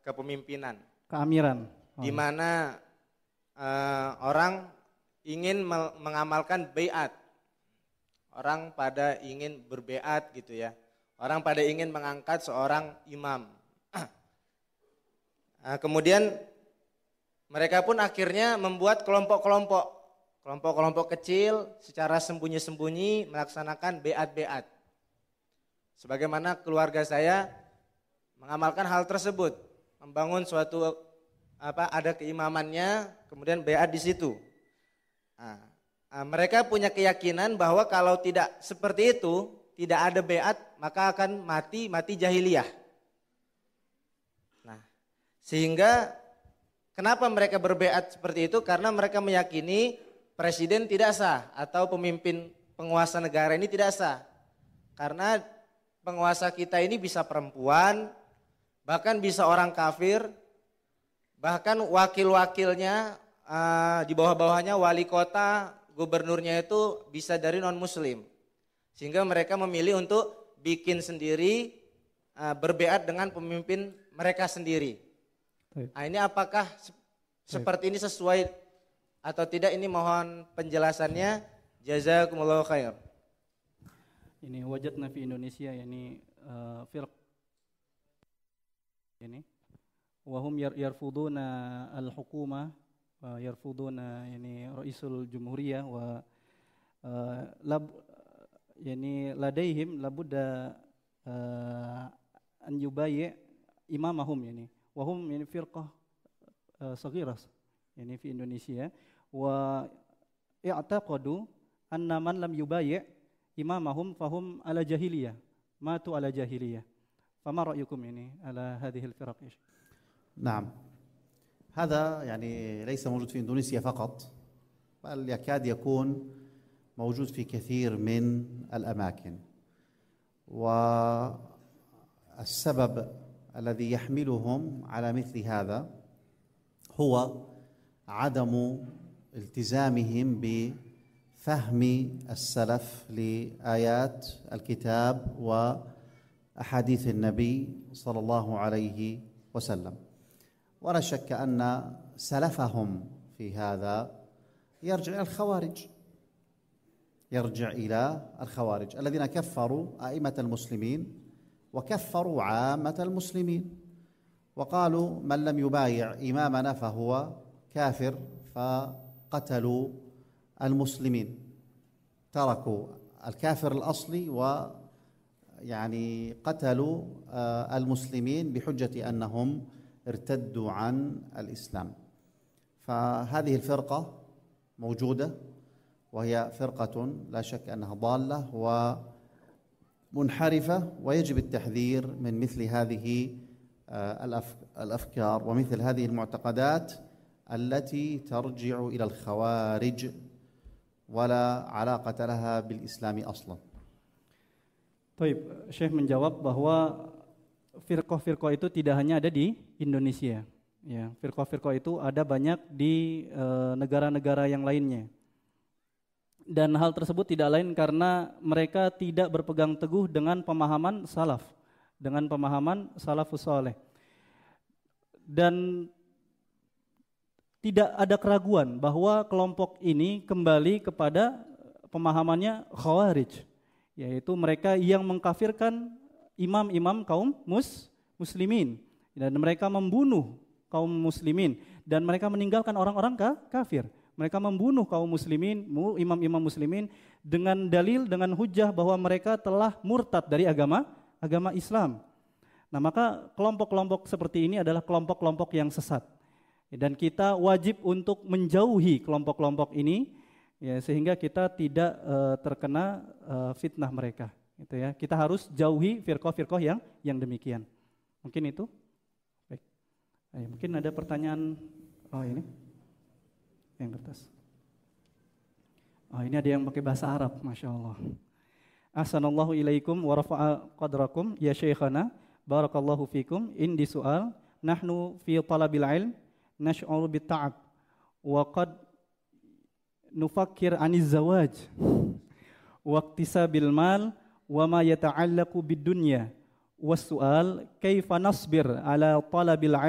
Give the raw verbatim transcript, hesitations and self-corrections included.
kepemimpinan. Keamiran. Oh, di mana uh, orang ingin me- mengamalkan baiat. Orang pada ingin berbaiat gitu ya. Orang pada ingin mengangkat seorang imam. Nah, kemudian mereka pun akhirnya membuat kelompok-kelompok, kelompok-kelompok kecil secara sembunyi-sembunyi melaksanakan baiat-baiat. Sebagaimana keluarga saya mengamalkan hal tersebut, membangun suatu apa ada keimamannya, kemudian baiat di situ. Nah, mereka punya keyakinan bahwa kalau tidak seperti itu, tidak ada baiat, maka akan mati mati jahiliyah. Nah, sehingga kenapa mereka berbaiat seperti itu? Karena mereka meyakini presiden tidak sah atau pemimpin penguasa negara ini tidak sah. Karena penguasa kita ini bisa perempuan, bahkan bisa orang kafir, bahkan wakil-wakilnya uh, di bawah-bawahnya wali kota, gubernurnya itu bisa dari non-muslim. Sehingga mereka memilih untuk bikin sendiri, uh, berbaiat dengan pemimpin mereka sendiri. Nah, ini apakah se- seperti ini sesuai atau tidak, ini mohon penjelasannya. Jazakumullahu khair. Ini wajadna fi Indonesia yani uh, firq ini wahum yar yarfuduna al-hukuma wa yarfuduna yani raisul jumhuriyah wa uh, lab yani ladaihim labudda uh, an yubayyi imamahum yani wahum yani firqah uh, saghirah yani fi Indonesia wa i'taqadu anna man lam yubayyi imamahum fahum ala jahiliyah matu ala jahiliyah. فما رأيكم يعني على هذه الفرق؟ نعم، هذا يعني ليس موجود في إندونيسيا فقط، بل يكاد يكون موجود في كثير من الأماكن. والسبب الذي يحملهم على مثل هذا هو عدم التزامهم بفهم السلف لآيات الكتاب و أحاديث النبي صلى الله عليه وسلم. ولا شك أن سلفهم في هذا يرجع إلى الخوارج يرجع إلى الخوارج الذين كفروا أئمة المسلمين وكفروا عامة المسلمين وقالوا من لم يبايع إمامنا فهو كافر، فقتلوا المسلمين، تركوا الكافر الأصلي و يعني قتلوا المسلمين بحجة أنهم ارتدوا عن الإسلام. فهذه الفرقة موجودة وهي فرقة لا شك أنها ضالة ومنحرفة، ويجب التحذير من مثل هذه الأفكار ومثل هذه المعتقدات التي ترجع إلى الخوارج ولا علاقة لها بالإسلام أصلاً. Baik, Syekh menjawab bahwa firqah-firqah itu tidak hanya ada di Indonesia. Ya, firqah-firqah itu ada banyak di e, negara-negara yang lainnya. Dan hal tersebut tidak lain karena mereka tidak berpegang teguh dengan pemahaman salaf, dengan pemahaman salafus saleh. Dan tidak ada keraguan bahwa kelompok ini kembali kepada pemahamannya Khawarij, yaitu mereka yang mengkafirkan imam-imam kaum mus, muslimin, dan mereka membunuh kaum muslimin, dan mereka meninggalkan orang-orang ka, kafir. Mereka membunuh kaum muslimin, imam-imam muslimin dengan dalil, dengan hujah bahwa mereka telah murtad dari agama agama Islam. Nah, maka kelompok-kelompok seperti ini adalah kelompok-kelompok yang sesat. Dan kita wajib untuk menjauhi kelompok-kelompok ini, ya, sehingga kita tidak uh, terkena uh, fitnah mereka, gitu ya. Kita harus jauhi firqah-firqah yang yang demikian. Mungkin itu. Baik. Ayo, mungkin ada pertanyaan. Oh, ini yang kertas. Oh, ini ada yang pakai bahasa Arab, masya Allah. Ahsanallahu ilaikum wa rafa'a qadrakum ya syekhana, barakallahu fikum. Indi soal, nahnu fi talabil ilm nash'uru bit ta'ab wa qad nufakkir aniz zawaj waqtisabil mal wa ma yata'allaqu bid dunya was su'al kaifa nasbir ala talabil